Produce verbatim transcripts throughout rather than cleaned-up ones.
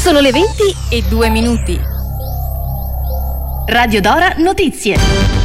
Sono le venti e due minuti. Radio Dora Notizie.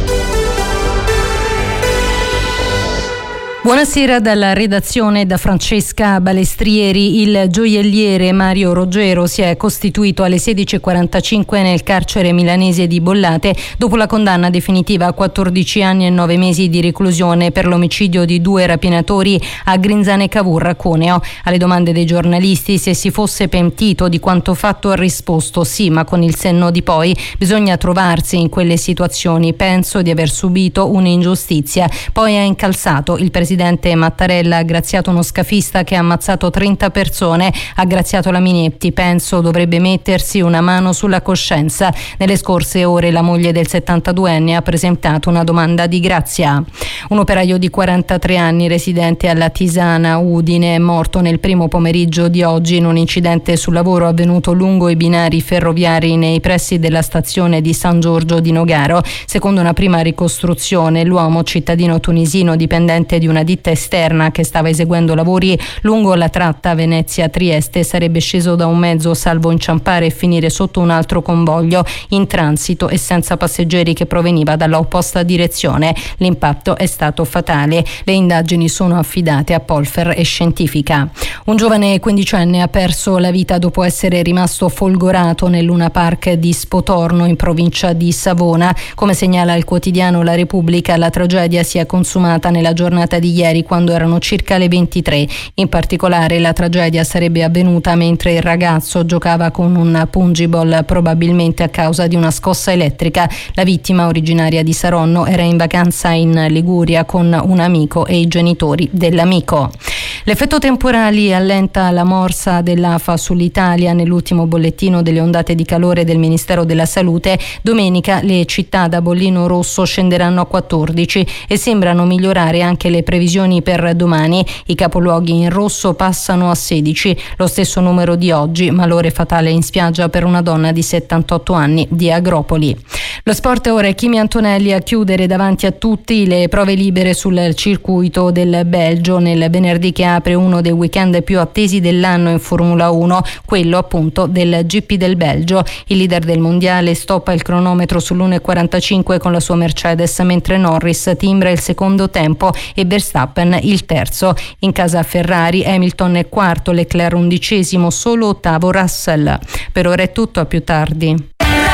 Buonasera dalla redazione, da Francesca Balestrieri. Il gioielliere Mario Roggero si è costituito alle sedici e quarantacinque nel carcere milanese di Bollate dopo la condanna definitiva a quattordici anni e nove mesi di reclusione per l'omicidio di due rapinatori a Grinzane Cavour, Cuneo. Alle domande dei giornalisti se si fosse pentito di quanto fatto ha risposto sì, ma con il senno di poi: bisogna trovarsi in quelle situazioni, penso di aver subito un'ingiustizia. Poi ha incalzato: il presidente Mattarella ha graziato uno scafista che ha ammazzato trenta persone, ha graziato la Minetti, penso dovrebbe mettersi una mano sulla coscienza. Nelle scorse ore la moglie del settantaduenne ha presentato una domanda di grazia. Un operaio di quarantatré anni residente alla Tisana, Udine, è morto nel primo pomeriggio di oggi in un incidente sul lavoro avvenuto lungo i binari ferroviari nei pressi della stazione di San Giorgio di Nogaro. Secondo una prima ricostruzione, l'uomo, cittadino tunisino dipendente di una ditta esterna che stava eseguendo lavori lungo la tratta Venezia-Trieste, sarebbe sceso da un mezzo salvo inciampare e finire sotto un altro convoglio in transito e senza passeggeri che proveniva dalla opposta direzione. L'impatto è stato fatale. Le indagini sono affidate a Polfer e Scientifica. Un giovane quindicenne ha perso la vita dopo essere rimasto folgorato nel Luna Park di Spotorno in provincia di Savona. Come segnala il quotidiano La Repubblica, la tragedia si è consumata nella giornata di ieri, quando erano circa le ventitré. In particolare la tragedia sarebbe avvenuta mentre il ragazzo giocava con un pungiball, probabilmente a causa di una scossa elettrica. La vittima, originaria di Saronno, era in vacanza in Liguria con un amico e i genitori dell'amico. L'effetto temporali allenta la morsa dell'A F A sull'Italia. Nell'ultimo bollettino delle ondate di calore del Ministero della Salute, domenica le città da bollino rosso scenderanno a quattordici e sembrano migliorare anche le previsioni per domani. I capoluoghi in rosso passano a sedici, lo stesso numero di oggi, malore fatale in spiaggia per una donna di settantotto anni di Agropoli. Lo sport ora è Kimi Antonelli a chiudere davanti a tutti le prove libere sul circuito del Belgio nel venerdì che apre uno dei weekend più attesi dell'anno in Formula uno, quello appunto del G P del Belgio. Il leader del mondiale stoppa il cronometro sull'uno e quarantacinque con la sua Mercedes, mentre Norris timbra il secondo tempo e Verstappen il terzo. In casa Ferrari Hamilton è quarto, Leclerc undicesimo, solo ottavo Russell. Per ora è tutto, a più tardi.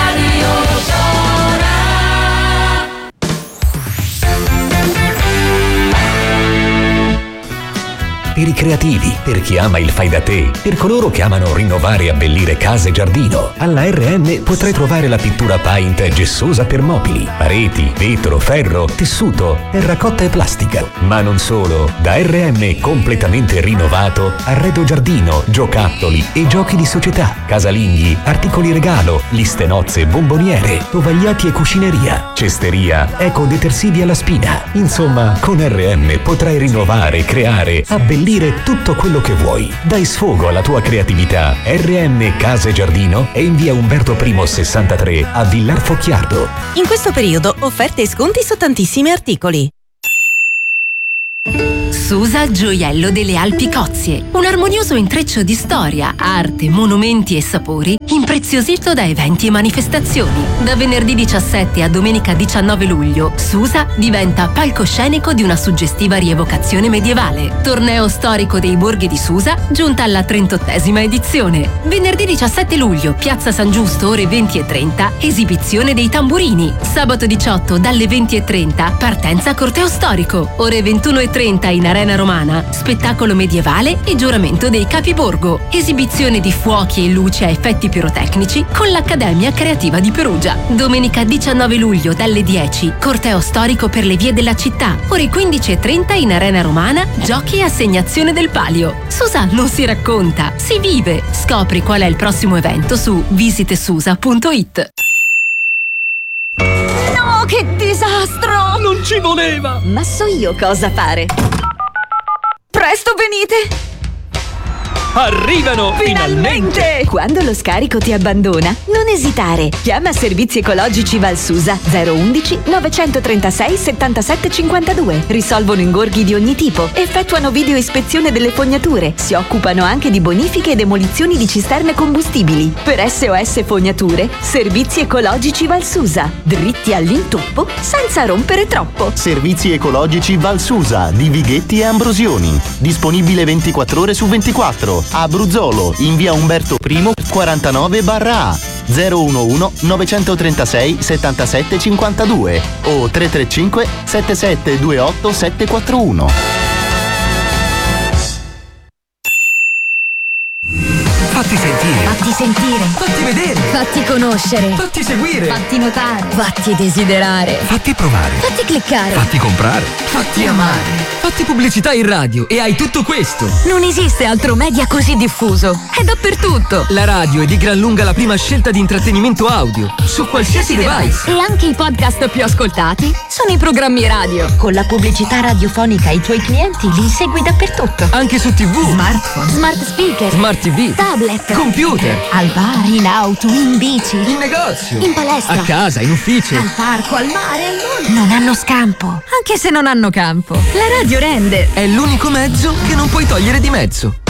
Per i creativi, per chi ama il fai da te, per coloro che amano rinnovare e abbellire casa e giardino. Alla R M potrai trovare la pittura paint gessosa per mobili, pareti, vetro, ferro, tessuto, terracotta e plastica. Ma non solo, da R M completamente rinnovato, arredo giardino, giocattoli e giochi di società, casalinghi, articoli regalo, liste nozze, bomboniere, tovagliati e cucineria, cesteria, ecodetersivi alla spina. Insomma, con R M potrai rinnovare, creare, abbellire tutto quello che vuoi. Dai sfogo alla tua creatività. R M Casa e Giardino è in via Umberto I sessantatré a Villar Focchiardo. In questo periodo offerte e sconti su tantissimi articoli. Susa Gioiello delle Alpi Cozie, un armonioso intreccio di storia, arte, monumenti e sapori impreziosito da eventi e manifestazioni. Da venerdì diciassette a domenica diciannove luglio, Susa diventa palcoscenico di una suggestiva rievocazione medievale. Torneo storico dei borghi di Susa, giunta alla trentottesima edizione. Venerdì diciassette luglio, Piazza San Giusto, ore venti e trenta, esibizione dei tamburini. Sabato diciotto, dalle venti e trenta, partenza corteo storico. Ore ventuno e trenta in Arena Romana, spettacolo medievale e giuramento dei capiborgo. Esibizione di fuochi e luci a effetti pirotecnici con l'Accademia Creativa di Perugia. Domenica diciannove luglio dalle dieci, corteo storico per le vie della città. Ore quindici e trenta in Arena Romana, giochi e assegnazione del palio. Susa non si racconta, si vive. Scopri qual è il prossimo evento su visitesusa punto it. No, che disastro! Non ci voleva! Ma so io cosa fare. Presto venite! Arrivano! Finalmente! Quando lo scarico ti abbandona, non esitare. Chiama Servizi Ecologici Valsusa zero undici novecentotrentasei settantasette cinquantadue. Risolvono ingorghi di ogni tipo, effettuano video ispezione delle fognature, si occupano anche di bonifiche e demolizioni di cisterne combustibili. Per S O S Fognature, Servizi Ecologici Valsusa. Dritti all'intoppo senza rompere troppo. Servizi Ecologici Valsusa di Vighetti e Ambrosioni. Disponibile ventiquattro ore su ventiquattro. A Bruzzolo, in via Umberto I, quarantanove barra A. zero undici novecentotrentasei settantasette cinquantadue o tre tre cinque sette sette due otto sette quattro uno. Fatti sentire. Fatti sentire. Fatti vedere. Fatti conoscere. Fatti seguire. Fatti notare. Fatti desiderare. Fatti provare. Fatti cliccare. Fatti comprare. Fatti amare. Fatti pubblicità in radio e hai tutto questo. Non esiste altro media così diffuso. È dappertutto. La radio è di gran lunga la prima scelta di intrattenimento audio su qualsiasi device. E anche i podcast più ascoltati sono i programmi radio. Con la pubblicità radiofonica i tuoi clienti li segui dappertutto. Anche su tivù, smartphone, smart speaker, smart tivù, tablet, computer, al bar, in auto, in bici, in negozio, in palestra, a casa, in ufficio, al parco, al mare, al mondo. Non hanno scampo. Anche se non hanno campo, la radio rende. È l'unico mezzo che non puoi togliere di mezzo.